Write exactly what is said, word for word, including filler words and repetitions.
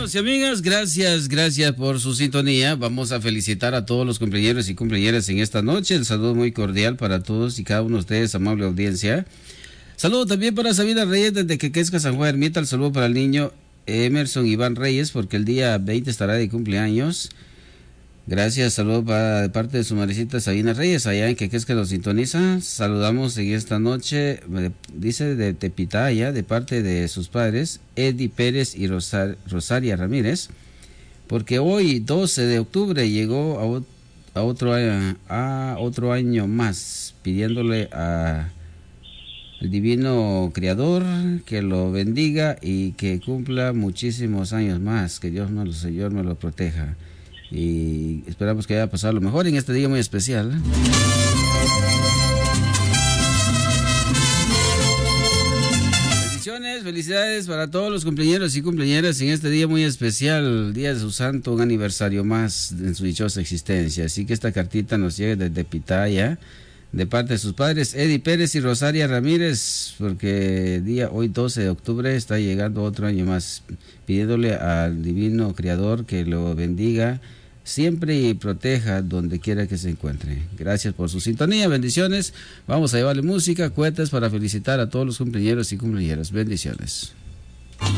Amigos y amigas, gracias, gracias por su sintonía. Vamos a felicitar a todos los cumpleaños y cumpleañeras en esta noche. El saludo muy cordial para todos y cada uno de ustedes, amable audiencia. Saludo también para Sabina Reyes desde Quequesca, San Juan Ermita. El saludo para el niño Emerson Iván Reyes, porque el día veinte estará de cumpleaños. Gracias, saludo para, de parte de su madrecita Sabina Reyes, allá en Quequesca nos sintoniza. Saludamos en esta noche, dice de Tepitaya, de parte de sus padres, Eddie Pérez y Rosar, Rosaria Ramírez, porque hoy, doce de octubre, llegó a, a, otro, a otro año más, pidiéndole a el divino Creador que lo bendiga y que cumpla muchísimos años más, que Dios, no, Señor, me lo proteja. Y esperamos que haya pasado lo mejor en este día muy especial. Bendiciones, felicidades para todos los cumpleañeros y cumpleañeras en este día muy especial, día de su santo, un aniversario más en su dichosa existencia. Así que esta cartita nos llega desde Pitaya, de parte de sus padres Eddie Pérez y Rosaria Ramírez, porque día hoy doce de octubre está llegando otro año más, pidiéndole al divino Creador que lo bendiga siempre y proteja donde quiera que se encuentre. Gracias por su sintonía, bendiciones. Vamos a llevarle música, cohetes para felicitar a todos los cumpleañeros y cumpleañeras. Bendiciones.